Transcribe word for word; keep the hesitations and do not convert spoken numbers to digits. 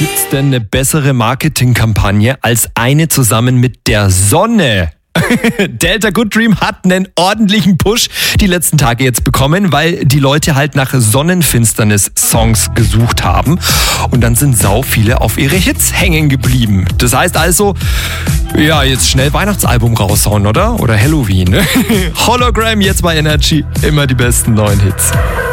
Gibt's denn eine bessere Marketingkampagne als eine zusammen mit der Sonne? Delta Good Dream hat einen ordentlichen Push die letzten Tage jetzt bekommen, weil die Leute halt nach Sonnenfinsternis-Songs gesucht haben und dann sind sau viele auf ihre Hits hängen geblieben. Das heißt also, ja, jetzt schnell Weihnachtsalbum raushauen, oder? Oder Halloween. Hologram jetzt bei Energy, immer die besten neuen Hits.